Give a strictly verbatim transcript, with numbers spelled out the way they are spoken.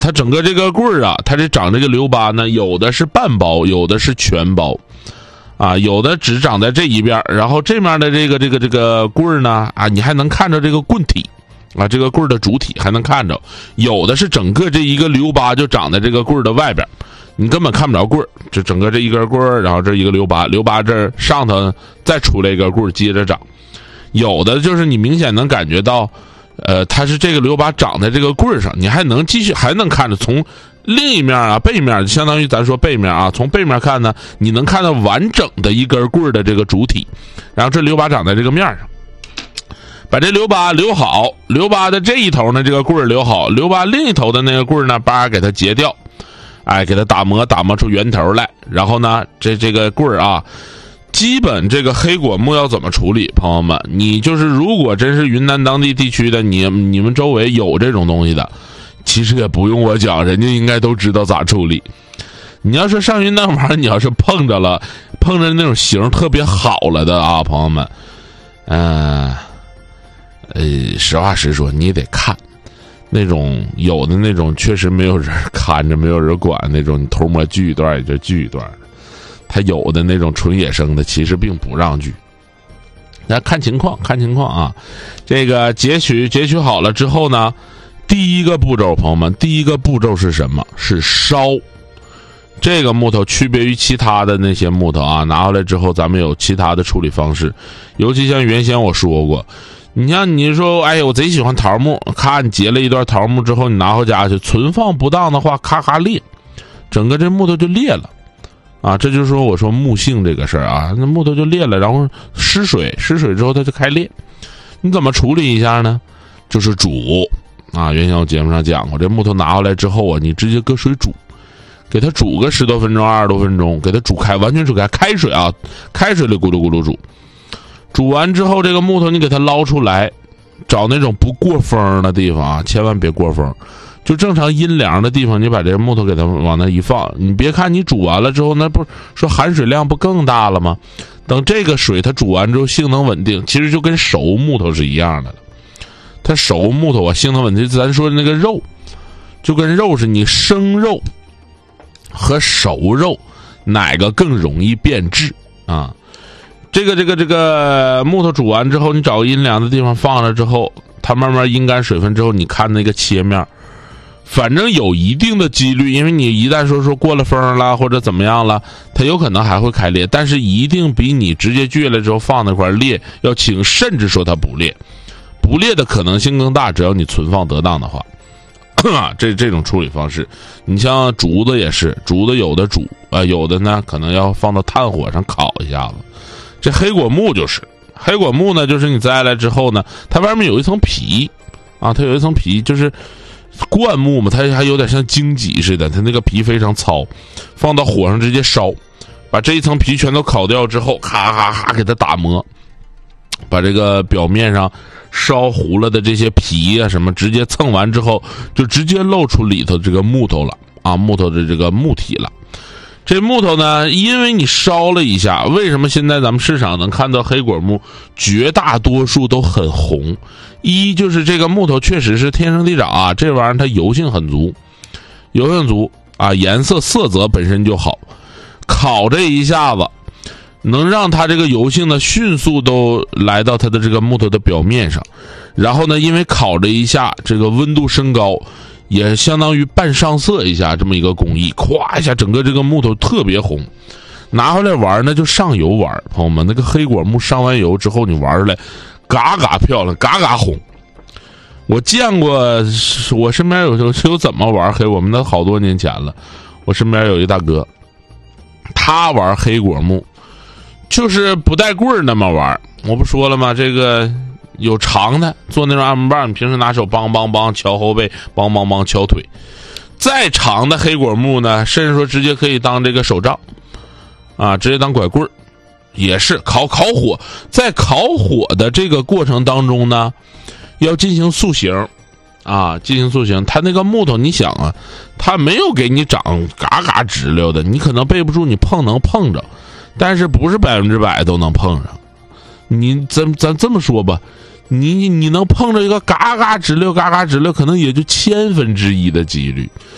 它整个这个棍儿啊，它这长这个留疤呢，有的是半包，有的是全包，啊，有的只长在这一边，然后这面的这个这个这个棍儿呢，啊，你还能看着这个棍体，啊，这个棍儿的主体还能看着，有的是整个这一个留疤就长在这个棍儿的外边，你根本看不着棍儿，就整个这一根棍儿，然后这一个留疤，留疤这儿上头再出来一根棍儿接着长，有的就是你明显能感觉到。呃，它是这个留疤长在这个棍儿上，你还能继续还能看着从另一面啊背面，相当于咱说背面啊，从背面看呢，你能看到完整的一根棍儿的这个主体，然后这留疤长在这个面上，把这留疤留好，留疤的这一头呢这个棍儿留好，留疤另一头的那个棍儿呢把给它截掉，哎，给它打磨打磨出圆头来，然后呢这这个棍儿啊。基本这个黑果木要怎么处理，朋友们，你就是如果真是云南当地地区的，你你们周围有这种东西的，其实也不用我讲，人家应该都知道咋处理。你要是上云南玩，你要是碰着了，碰着那种型特别好了的啊，朋友们，嗯、呃，呃，实话实说，你得看那种有的那种确实没有人看着，没有人管那种，你偷摸锯一段也就锯一段。它有的那种纯野生的，其实并不让锯。那看情况，看情况啊。这个截取截取好了之后呢，第一个步骤，朋友们，第一个步骤是什么？是烧。这个木头区别于其他的那些木头啊，拿回来之后，咱们有其他的处理方式。尤其像原先我说过，你像你说，哎呀，我贼喜欢桃木，咔，你截了一段桃木之后，你拿回家去存放不当的话，咔咔裂，整个这木头就裂了。啊，这就是说我说木性这个事儿啊，那木头就裂了，然后失水，失水之后它就开裂。你怎么处理一下呢？就是煮啊，原先我节目上讲过，这木头拿回来之后啊，你直接搁水煮，给它煮个十多分钟、二十多分钟，给它煮开，完全煮开，开水啊，开水里咕噜咕噜煮。煮完之后，这个木头你给它捞出来，找那种不过风的地方啊，千万别过风。就正常阴凉的地方，你把这个木头给它往那一放，你别看你煮完了之后，那不说含水量不更大了吗？等这个水它煮完之后性能稳定，其实就跟熟木头是一样的了。它熟木头啊，性能稳定，咱说那个肉，就跟肉是你生肉和熟肉哪个更容易变质啊？这个这个这个木头煮完之后，你找个阴凉的地方放了之后，它慢慢阴干水分之后，你看那个切面。反正有一定的几率，因为你一旦说说过了风了或者怎么样了，它有可能还会开裂，但是一定比你直接锯了之后放那块裂要轻，甚至说它不裂，不裂的可能性更大，只要你存放得当的话。这这种处理方式，你像竹子也是，竹子有的煮啊、呃，有的呢可能要放到炭火上烤一下子。这黑果木就是，黑果木呢，就是你摘下来之后呢，它外面有一层皮啊，它有一层皮，就是。灌木嘛，它还有点像荆棘似的，它那个皮非常糙，放到火上直接烧，把这一层皮全都烤掉之后，咔咔咔给它打磨，把这个表面上烧糊了的这些皮啊什么直接蹭完之后，就直接露出里头这个木头了啊，木头的这个木体了。这木头呢，因为你烧了一下，为什么现在咱们市场能看到黑果木绝大多数都很红？一就是这个木头确实是天生地长啊，这玩意儿它油性很足，油性足啊，颜色色泽本身就好，烤这一下子能让它这个油性呢迅速都来到它的这个木头的表面上，然后呢，因为烤这一下这个温度升高。也相当于半上色一下这么一个工艺，咵一下整个这个木头特别红，拿回来玩呢就上油玩，朋友们，那个黑果木上完油之后你玩出来嘎嘎漂亮，嘎嘎红。我见过，我身边有有怎么玩黑果木，那好多年前了。我身边有一大哥，他玩黑果木就是不带棍儿那么玩，我不说了吗？这个有长的做那种按摩棒，你平时拿手梆梆梆敲后背，梆梆梆敲腿。再长的黑果木呢，甚至说直接可以当这个手杖啊，直接当拐棍儿，也是烤烤火。在烤火的这个过程当中呢，要进行塑形啊，进行塑形。它那个木头你想啊，它没有给你长嘎嘎直溜的，你可能背不住，你碰能碰着，但是不是百分之百都能碰上。你咱咱这么说吧，你你能碰着一个嘎嘎直溜嘎嘎直溜，可能也就千分之一的几率。